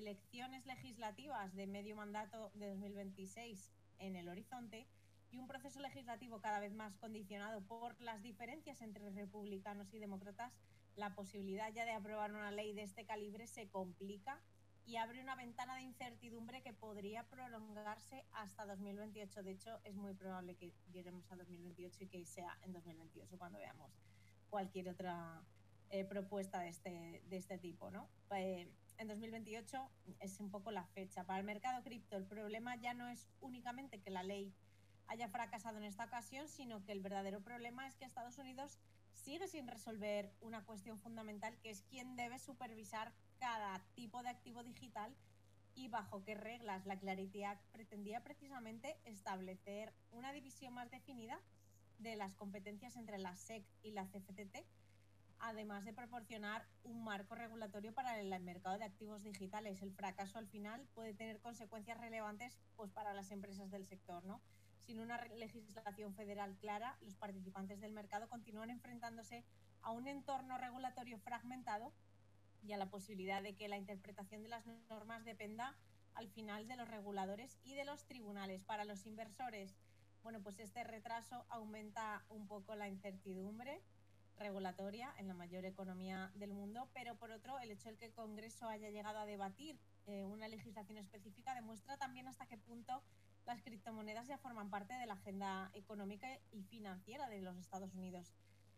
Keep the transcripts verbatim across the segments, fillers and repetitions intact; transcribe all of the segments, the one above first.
elecciones legislativas de medio mandato de dos mil veintiséis en el horizonte y un proceso legislativo cada vez más condicionado por las diferencias entre republicanos y demócratas, la posibilidad ya de aprobar una ley de este calibre se complica y abre una ventana de incertidumbre que podría prolongarse hasta dos mil veintiocho. De hecho, es muy probable que lleguemos a dos mil veintiocho y que sea en dos mil veintiocho cuando veamos cualquier otra eh, propuesta de este, de este tipo, ¿no? Eh, en dos mil veintiocho es un poco la fecha. Para el mercado cripto, el problema ya no es únicamente que la ley haya fracasado en esta ocasión, sino que el verdadero problema es que Estados Unidos sigue sin resolver una cuestión fundamental, que es quién debe supervisar cada tipo de activo digital y bajo qué reglas. La Clarity Act pretendía precisamente establecer una división más definida de las competencias entre la S E C y la C F T T, además de proporcionar un marco regulatorio para el mercado de activos digitales. El fracaso al final puede tener consecuencias relevantes pues, para las empresas del sector, ¿no? Sin una legislación federal clara, los participantes del mercado continúan enfrentándose a un entorno regulatorio fragmentado y a la posibilidad de que la interpretación de las normas dependa al final de los reguladores y de los tribunales. Para los inversores, bueno, pues este retraso aumenta un poco la incertidumbre regulatoria en la mayor economía del mundo, pero por otro, el hecho de que el Congreso haya llegado a debatir eh, una legislación específica demuestra también hasta qué punto las criptomonedas ya forman parte de la agenda económica y financiera de los Estados Unidos.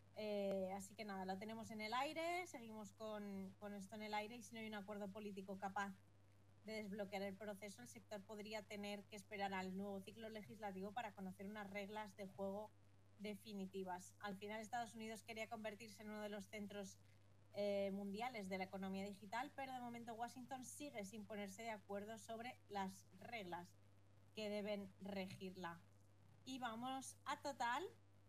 Eh, así que nada, lo tenemos en el aire, seguimos con, con esto en el aire y si no hay un acuerdo político capaz de desbloquear el proceso, el sector podría tener que esperar al nuevo ciclo legislativo para conocer unas reglas de juego definitivas. Al final, Estados Unidos quería convertirse en uno de los centros eh, mundiales de la economía digital, pero de momento Washington sigue sin ponerse de acuerdo sobre las reglas que deben regirla. Y vamos a Total,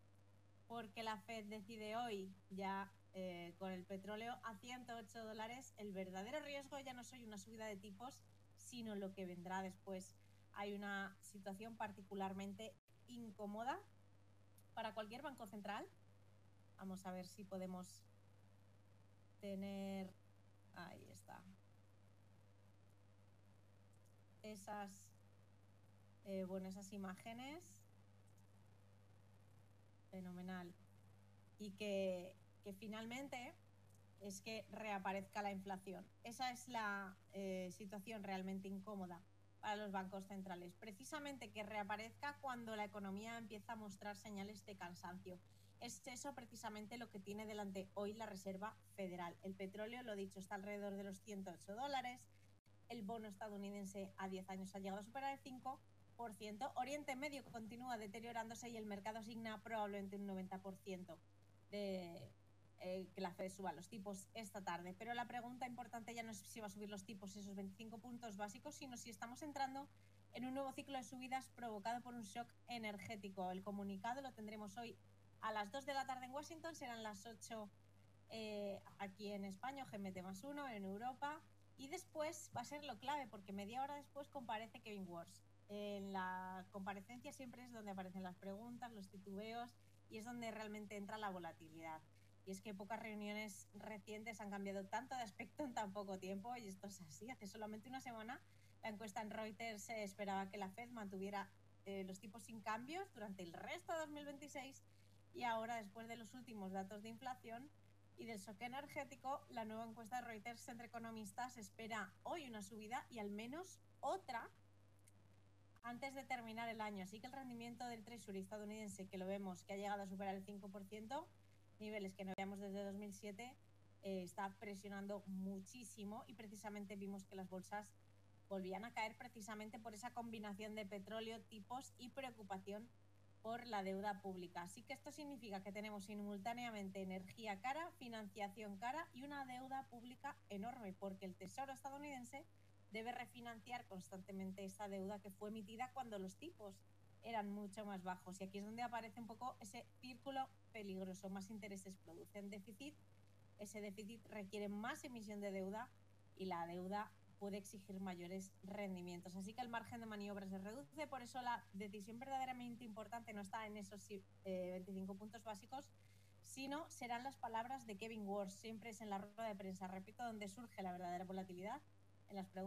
porque la Fed decide hoy ya eh, con el petróleo a ciento ocho dólares. El verdadero riesgo ya no soy una subida de tipos, sino lo que vendrá después. Hay una situación particularmente incómoda para cualquier banco central. Vamos a ver si podemos tener... Ahí está. Esas, eh, bueno, esas imágenes. Fenomenal. Y que, que finalmente es que reaparezca la inflación. Esa es la eh, situación realmente incómoda para los bancos centrales. Precisamente que reaparezca cuando la economía empieza a mostrar señales de cansancio. Es eso precisamente lo que tiene delante hoy la Reserva Federal. El petróleo, lo dicho, está alrededor de los ciento ocho dólares. El bono estadounidense a diez años ha llegado a superar el cinco por ciento. Oriente Medio continúa deteriorándose y el mercado asigna probablemente un noventa por ciento de eh, que la Fed suba los tipos esta tarde. Pero la pregunta importante ya no es si va a subir los tipos esos veinticinco puntos básicos, sino si estamos entrando en un nuevo ciclo de subidas provocado por un shock energético. El comunicado lo tendremos hoy a las dos de la tarde en Washington, serán las ocho eh, aquí en España, G M T más uno en Europa. Y después va a ser lo clave, porque media hora después comparece Kevin Warsh. En la comparecencia siempre es donde aparecen las preguntas, los titubeos, y es donde realmente entra la volatilidad. Y es que pocas reuniones recientes han cambiado tanto de aspecto en tan poco tiempo, y esto es así. Hace solamente una semana, la encuesta en Reuters se esperaba que la Fed mantuviera eh, los tipos sin cambios durante el resto de dos mil veintiséis, y ahora, después de los últimos datos de inflación y del shock energético, la nueva encuesta de Reuters entre economistas espera hoy una subida y al menos otra antes de terminar el año. Así que el rendimiento del Treasury estadounidense, que lo vemos que ha llegado a superar el cinco por ciento, niveles que no veíamos desde dos mil siete, eh, está presionando muchísimo, y precisamente vimos que las bolsas volvían a caer precisamente por esa combinación de petróleo, tipos y preocupación por la deuda pública. Así que esto significa que tenemos simultáneamente energía cara, financiación cara y una deuda pública enorme, porque el Tesoro estadounidense debe refinanciar constantemente esa deuda que fue emitida cuando los tipos eran mucho más bajos. Y aquí es donde aparece un poco ese círculo peligroso. Más intereses producen déficit, ese déficit requiere más emisión de deuda y la deuda puede exigir mayores rendimientos. Así que el margen de maniobra se reduce. Por eso la decisión verdaderamente importante no está en esos eh, veinticinco puntos básicos, sino serán las palabras de Kevin Warsh. Siempre es en la rueda de prensa, repito, donde surge la verdadera volatilidad, en las preguntas